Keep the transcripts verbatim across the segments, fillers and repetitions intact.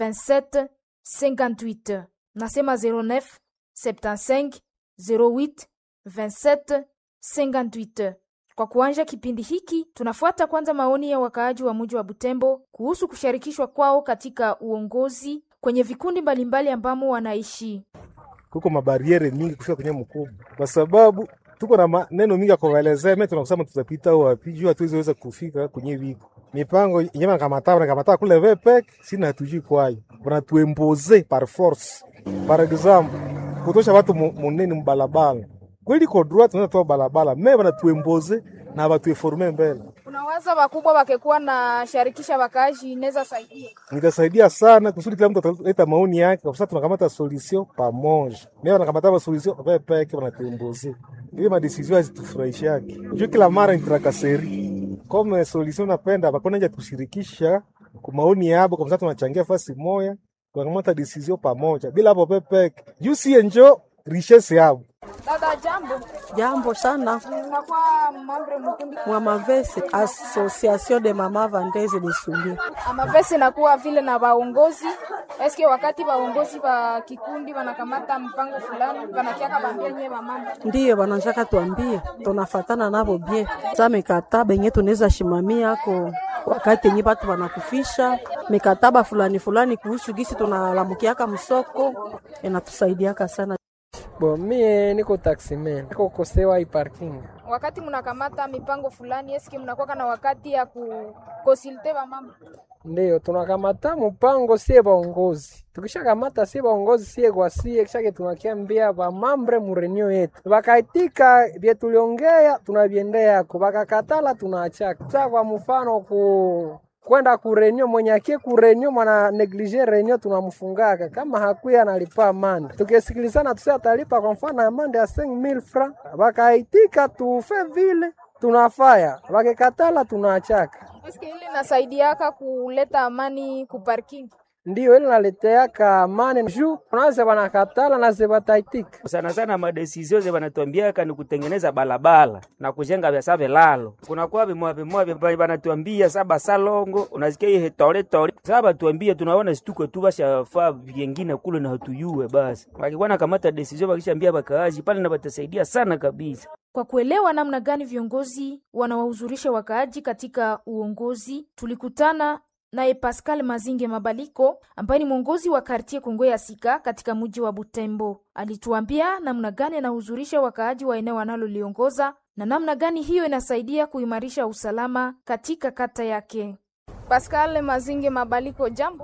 vingt-sept cinquante-huit. Nasema zero neuf soixante-quinze zero huit vingt-sept cinquante-huit. Kwa kuanja kipindi hiki, tunafuata kwanza maoni ya wakaaji wa mji wa Butembo kuhusu kushirikishwa kwao katika uongozi kwenye vikundi mbalimbali ambamo wanaishi. Kuko mabariere mingi kufika kwenye mkubwa, kwa sababu tuko na maneno mingi ya kuelezea. Mimi tunakusema tutapita wapi juu hatuweza kufika kwenye viko mipango yenyewe kamata na kamata kule vepek, sina hatujui kwayo, wanatuemboze par force. Par exemple, kutosha watu munene mbalabala kweli kwa droit tunataka toa balabala, mimi wanatuemboze na watu eforme mbele. Unawaza wakubwa wakekuwa na sharikisha wakaji inaweza saidia? Nitasaidia sana kusudi kila mtu ataleta maoni yake, kwa sababu tunakamata solution pamoja. Mimi nakamata solution kwa peke wanatuemboze. Ile ma decision hazitufurahishi yake. Unajua kila mara ni trakaseri. Kama solution napenda bakona nje tushirikisha kwa maoni yao, kwa sababu tunachangia fasi moja, tunakamata decision pamoja. Bila hapo peke, juu si enjo richesse yao. Dada jambo. Jambo sana. Unakuwa mambre mkundi Mwa Mavesi Association de Mama Vendeze de Suli. Mavesi nakuwa vile na waongozi. Eske wakati waongozi wa kikundi wanakamata mpango fulani, wanakiaka bambia nyewe mama. Ndiyo wanataka tuambie, tunafatana nabo bien. Sasa mikataba yenyewe tunaweza shimamia yako wakati yenyewe watu wanakufisha, mikataba fulani fulani kuhusu gisi tunalamukiaka msoko, inatusaidiaka sana. Bo, mie niko taximan, niko kosewa hii parking. Wakati mnakamata mipango fulani, eske mnakuwa na wakati ya kukonsulte ba mama? Ndio, tunakamata mpango sie baongozi. Tukishakamata sie baongozi sie kwa sie, kisha tunakiambia ba mambre mu reunion yetu. Bakaitika bia tuliongea, tunabiendea ko bakakatala tunaachaka. Sasa kwa mfano ku kwenda kurenyo mwenye akie kurenyo mwana neglige renyo tunamfungaka kama hakuya analipa amande. Tukisikilizana tusia atalipa kwa mfano amande ya cinq mille francs. Bakaitika tufe vile tunafaya. Bakikatala tunaachaka. Eske ile nasaidiaka kuleta amani ku parking? Ndio ile naleteaka amani juu unaanza banakatala na zebataitika. Sana sana madesizio ze banatuambia ni kutengeneza balabala na kujenga vya save lalo. Kuna kwa bimwa bimwa banatuambia saba salongo, unasikia hii tole tole. Saba tuambia tunaona situko tu basha fa vingine kule na hatuyue basi. Wakikuwa na kamata desizio bakishaambia bakaaji pale na batasaidia sana kabisa. Kwa kuelewa namna gani viongozi wanawahuzurisha wakaaji katika uongozi, tulikutana naye Pascal Mazinge Mabaliko ambaye ni mwongozi wa quartier Kongo ya Sika katika mji wa Butembo. Alituambia namna gani anahuzurisha wakaaji wa eneo analoliongoza na namna gani hiyo inasaidia kuimarisha usalama katika kata yake. Pascal Mazinge Mabaliko, jambo.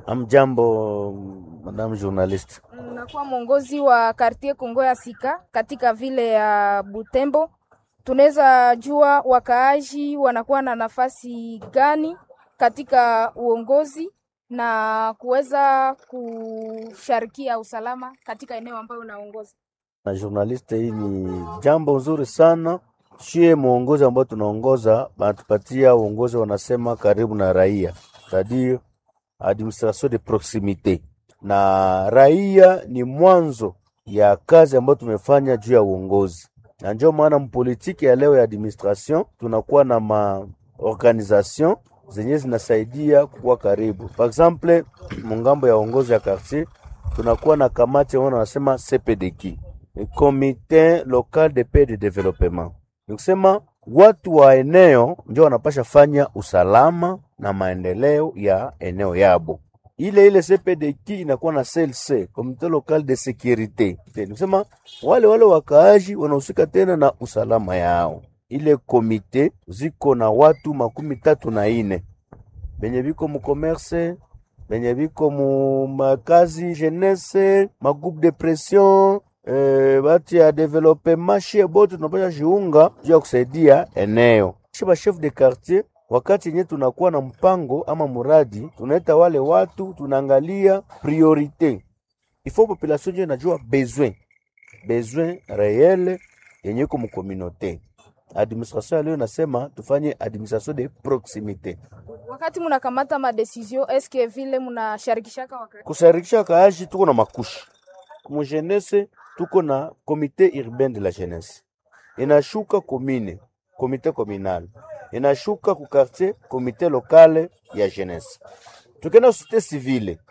Amjambo madam journalist. Nakuwa mwongozi wa quartier Kongo ya Sika katika vile ya Butembo. Tunaweza jua wakaaji wanakuwa na nafasi gani katika uongozi na kuweza kusharikia usalama katika eneo ambayo unaongoza? Na journalist, hii ni jambo nzuri sana. Shie muongozi ambao tunaongoza banatupatia uongozi wanasema karibu na raia, c'est-à-dire administration de proximité. Na raia ni mwanzo ya kazi ambayo tumefanya juu ya uongozi. Na ndio maana mpolitiki ya leo ya administration tunakuwa na ma organisation zenye zinasaidia kuwa karibu. Par exemple, mungambo ya uongozi ya quartier tunakuwa na kamati wanasema C P D K, Comité Local de Paix de Développement. Nikisema watu wa eneo ndio wanapasha fanya usalama na maendeleo ya eneo yabo. Ile ile C P D K inakuwa na C L C, Comité Local de Sécurité. Nikisema wale wale wakaaji wanahusika tena na usalama yao. Ile komite ziko na watu makumi tatu na ine. Benye biko mu commerce, benye biko mu makazi jeunesse, ma groupe de pression, eh, bati ya development shie bote tunapasha jiunga juu ya kusaidia eneo. Shiba chef de quartier, wakati nye tunakuwa na mpango ama muradi, tunaita wale watu, tunaangalia priorite. Ifo population je najua besoin. Besoin réel yenye ko mu communauté. Administration leo nasema tufanye administration de proximité. Wakati mnakamata ma decision, eske vile mnasharikishaka wakati? Kusharikisha kaaji tuko na makushi. Mu jeunesse tuko na comité urbain de la jeunesse. Inashuka commune, comité communal. Inashuka ku quartier, comité local ya jeunesse. Tukena société civile.